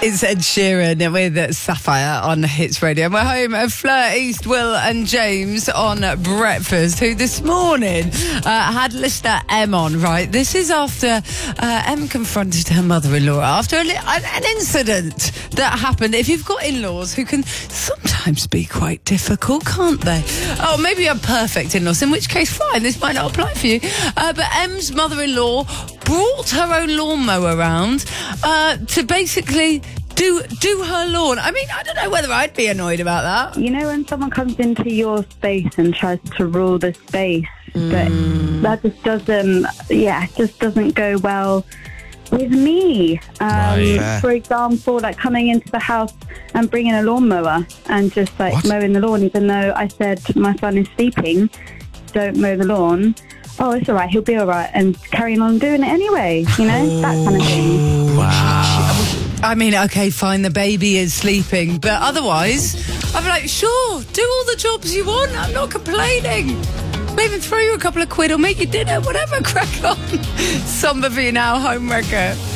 It's Ed Sheeran with Sapphire on Hits Radio. We're home at Fleur East, Will and James on breakfast, who this morning had listener M on, right? This is after M confronted her mother-in-law after an incident that happened. If you've got in-laws who can sometimes be quite difficult, can't they? Oh, maybe you're perfect in-laws, in which case, fine, this might not apply for you. But M's mother-in-law brought her own lawnmower around to basically do her lawn. I mean, I don't know whether I'd be annoyed about that. You know, when someone comes into your space and tries to rule the space, that just doesn't go well with me. For example, like coming into the house and bringing a lawnmower and just mowing the lawn, even though I said my son is sleeping, don't mow the lawn. Oh, it's all right, he'll be all right, and carrying on doing it anyway, you know, that kind of thing. Wow. I mean, okay, fine, the baby is sleeping, but otherwise, I'm like, sure, do all the jobs you want, I'm not complaining. Maybe throw you a couple of quid or make you dinner, whatever, crack on. Samba for you now, Homewrecker.